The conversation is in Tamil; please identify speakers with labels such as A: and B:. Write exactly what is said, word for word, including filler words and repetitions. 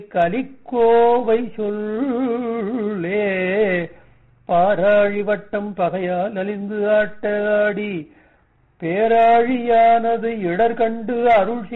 A: கலிக்கோவை சொல்லே பாராழி வட்டம் பகையால் அழிந்து ஆட்ட ஆடி பேராழியானது இடர் கண்டு அருள்